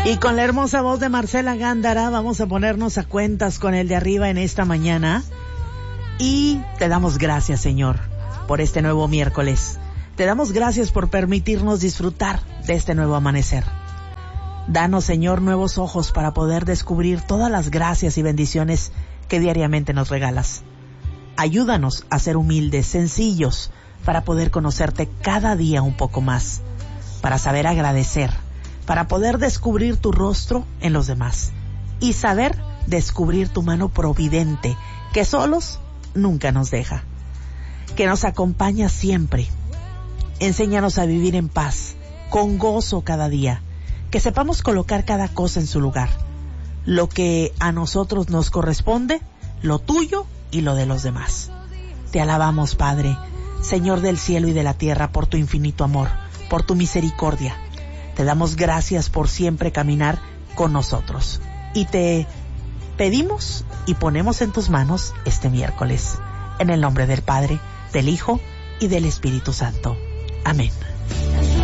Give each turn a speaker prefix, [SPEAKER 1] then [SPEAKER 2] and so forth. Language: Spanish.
[SPEAKER 1] Y con la hermosa voz de Marcela Gándara vamos a ponernos a cuentas con el de arriba en esta mañana. Y te damos gracias, Señor, por este nuevo miércoles. Te damos gracias por permitirnos disfrutar de este nuevo amanecer. Danos, Señor, nuevos ojos para poder descubrir todas las gracias y bendiciones que diariamente nos regalas. Ayúdanos a ser humildes, sencillos, para poder conocerte cada día un poco más, para saber agradecer, para poder descubrir tu rostro en los demás y saber descubrir tu mano providente, que solos nunca nos deja, que nos acompaña siempre. Enséñanos a vivir en paz, con gozo cada día, que sepamos colocar cada cosa en su lugar, lo que a nosotros nos corresponde, lo tuyo y lo de los demás. Te alabamos, Padre, Señor del cielo y de la tierra, por tu infinito amor, por tu misericordia. Te damos gracias por siempre caminar con nosotros. Y te pedimos y ponemos en tus manos este miércoles. En el nombre del Padre, del Hijo y del Espíritu Santo. Amén.